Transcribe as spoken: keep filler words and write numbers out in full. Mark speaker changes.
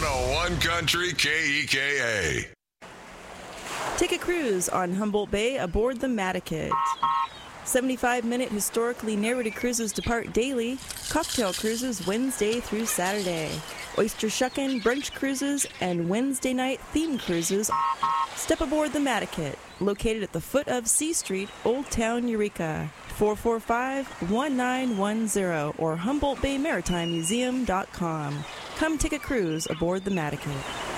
Speaker 1: one oh one Country K E K A.
Speaker 2: Take a cruise on Humboldt Bay aboard the Mataket. seventy-five minute historically narrated cruises depart daily. Cocktail cruises Wednesday through Saturday. Oyster shuckin', brunch cruises, and Wednesday night theme cruises. Step aboard the Mataket, located at the foot of C Street, Old Town Eureka. four four five, one nine one zero or Humboldt Bay Maritime Museum dot com. Come take a cruise aboard the Mataket.